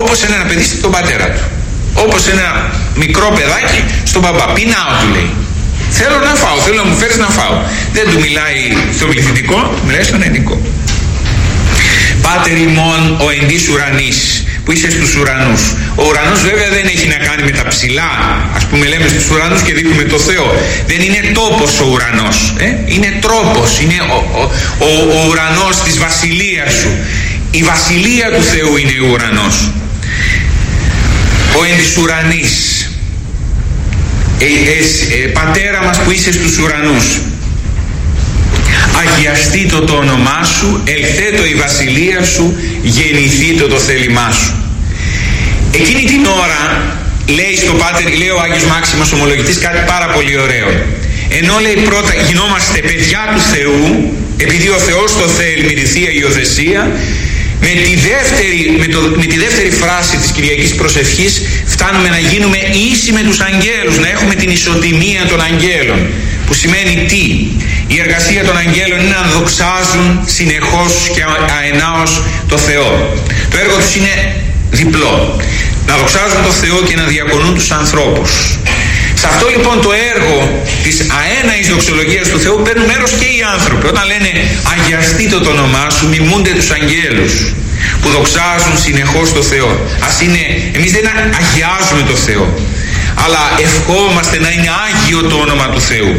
όπως ένα παιδί στον πατέρα του, όπως ένα μικρό παιδάκι στον μπαμπά. Πεινάω, του λέει. Θέλω να φάω, θέλω να μου φέρεις να φάω. Δεν του μιλάει στο πληθυντικό, μιλάει στον ενικό. Πάτερ ημών ο εν της ουρανής, που είσαι στους ουρανούς. Ο ουρανός βέβαια δεν έχει να κάνει με τα ψηλά. Ας πούμε λέμε στους ουρανούς και δείχνουμε το Θεό. Δεν είναι τόπος ο ουρανός, είναι τρόπος, είναι ο ουρανός της βασιλείας σου. Η βασιλεία του Θεού είναι ο ουρανός. Ο εν της ουρανής, πατέρα μας που είσαι στους ουρανούς, αγιαστήτω το όνομά σου, ελθέτω η βασιλεία σου, γεννηθήτω το θέλημά σου. Εκείνη την ώρα λέει στο Πάτερ, λέει ο Άγιος Μάξιμος Ομολογητής κάτι πάρα πολύ ωραίο. Ενώ λέει πρώτα γινόμαστε παιδιά του Θεού, επειδή ο Θεός το θέλει με τη Θεία Υιοθεσία, με τη δεύτερη φράση της Κυριακής Προσευχής φτάνουμε να γίνουμε ίσοι με τους αγγέλους, να έχουμε την ισοτιμία των αγγέλων, που σημαίνει τι? Η εργασία των αγγέλων είναι να δοξάζουν συνεχώς και αενάως το Θεό. Το έργο τους είναι διπλό, να δοξάζουν το Θεό και να διακονούν τους ανθρώπους. Σε αυτό λοιπόν το έργο της αέναης δοξολογίας του Θεού παίρνουν μέρος και οι άνθρωποι. Όταν λένε αγιαστείτε το όνομά σου, μιμούνται τους αγγέλους που δοξάζουν συνεχώς το Θεό. Εμείς δεν αγιάζουμε το Θεό, αλλά ευχόμαστε να είναι άγιο το όνομα του Θεού.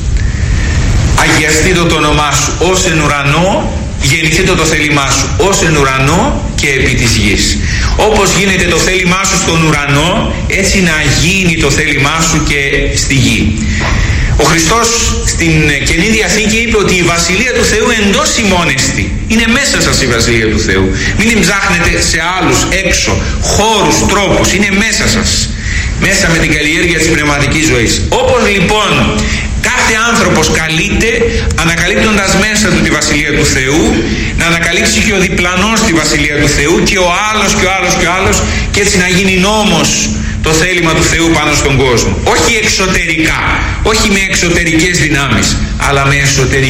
Αγιαστείτε το όνομά σου ως εν ουρανό, γεννηθείτε το θέλημά σου ως εν ουρανό και επί της γης. Όπως γίνεται το θέλημά σου στον ουρανό, έτσι να γίνει το θέλημά σου και στη γη. Ο Χριστός στην Καινή Διαθήκη είπε ότι η Βασιλεία του Θεού εντός ημών εστι. Είναι μέσα σας η Βασιλεία του Θεού. Μην την ψάχνετε σε άλλους, έξω, χώρους, τρόπους. Είναι μέσα σας. Μέσα με την καλλιέργεια της πνευματικής ζωής. Όπως λοιπόν κάθε άνθρωπος καλείται, ανακαλύπτοντας μέσα του τη Βασιλεία του Θεού, να ανακαλύψει και ο διπλανός τη Βασιλεία του Θεού, και ο άλλος και ο άλλος και ο άλλος, και έτσι να γίνει νόμος το θέλημα του Θεού πάνω στον κόσμο. Όχι εξωτερικά, όχι με εξωτερικές δυνάμεις, αλλά με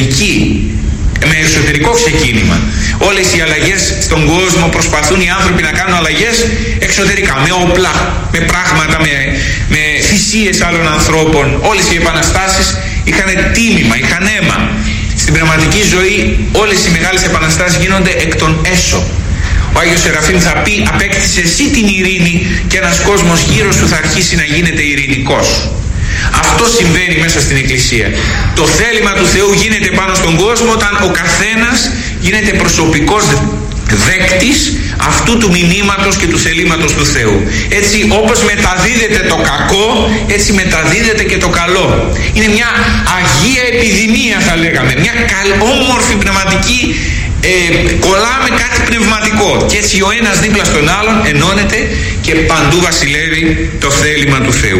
εσωτερικό ξεκίνημα. Όλες οι αλλαγές στον κόσμο προσπαθούν οι άνθρωποι να κάνουν αλλαγές εξωτερικά, με όπλα, με πράγματα, με θυσίες άλλων ανθρώπων. Όλες οι επαναστάσεις είχαν τίμημα, είχαν αίμα. Στην πνευματική ζωή όλες οι μεγάλες επαναστάσεις γίνονται εκ των έσω. Ο Άγιος Σεραφείμ θα πει: απέκτησε εσύ την ειρήνη και ένας κόσμος γύρω σου θα αρχίσει να γίνεται ειρηνικός. Αυτό συμβαίνει μέσα στην Εκκλησία. Το θέλημα του Θεού γίνεται πάνω στον κόσμο όταν ο καθένας γίνεται προσωπικός δέκτης αυτού του μηνύματος και του θελήματος του Θεού. Έτσι όπως μεταδίδεται το κακό, έτσι μεταδίδεται και το καλό. Είναι μια αγία επιδημία, θα λέγαμε, μια όμορφη πνευματική, κολλάμε κάτι πνευματικό, και έτσι ο ένας δίπλα στον άλλον ενώνεται και παντού βασιλεύει το θέλημα του Θεού.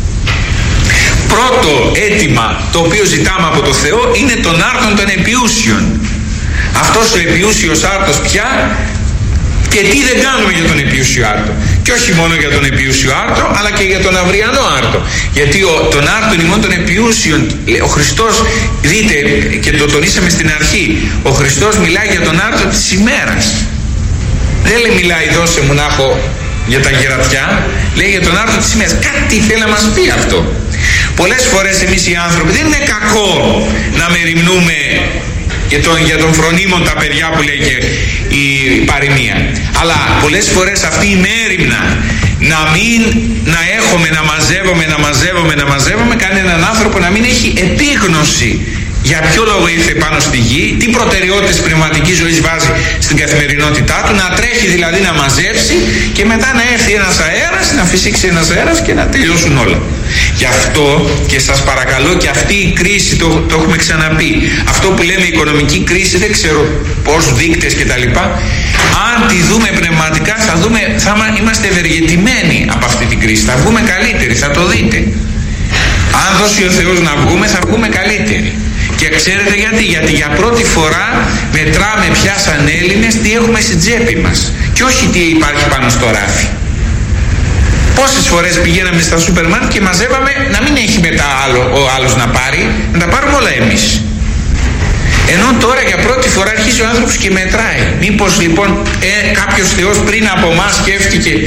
Πρώτο αίτημα το οποίο ζητάμε από το Θεό είναι τον άρτον των επιούσιων. Αυτός ο επιούσιος άρτος πια, και τι δεν κάνουμε για τον επιούσιο άρτο. Και όχι μόνο για τον επιούσιο άρτο, αλλά και για τον αυριανό άρτο. Γιατί τον άρτον ημών των επιούσιων, ο Χριστός, δείτε και το τονίσαμε στην αρχή, ο Χριστός μιλάει για τον άρτο της ημέρας. Δεν λέει μιλάει δώσε μου να έχω για τα γερατιά, λέει για τον άρτο της ημέρας. Κάτι θέλει να μας πει αυτό. Πολλές φορές εμείς οι άνθρωποι, δεν είναι κακό να μεριμνούμε για τον φρονίμον τα παιδιά που λέει και η παροιμία, αλλά πολλές φορές αυτή η μέριμνα να μαζεύουμε κάνει έναν άνθρωπο να μην έχει επίγνωση για ποιο λόγο ήρθε πάνω στη γη, τι προτεραιότητες πνευματικής ζωής βάζει στην καθημερινότητά του, να τρέχει δηλαδή να μαζέψει και μετά να έρθει ένας αέρας, να φυσήξει ένας αέρας και να τελειώσουν όλα. Γι' αυτό και σας παρακαλώ, και αυτή η κρίση το έχουμε ξαναπεί, αυτό που λέμε οικονομική κρίση, δεν ξέρω πώς δείκτες και τα λοιπά, αν τη δούμε πνευματικά θα είμαστε ευεργετημένοι από αυτή την κρίση, θα βγούμε καλύτεροι, θα το δείτε. Αν δώσει ο Θεός να βγούμε, θα βγούμε καλύτεροι. Και ξέρετε γιατί για πρώτη φορά μετράμε πια σαν Έλληνες τι έχουμε στην τσέπη μας και όχι τι υπάρχει πάνω στο ράφι. Πόσες φορές πηγαίναμε στα σούπερ μάρκετ και μαζεύαμε να μην έχει μετά ο άλλος να πάρει, να τα πάρουμε όλα εμείς. Ενώ τώρα για πρώτη φορά αρχίζει ο άνθρωπος και μετράει. Μήπως λοιπόν κάποιος Θεός πριν από εμάς σκέφτηκε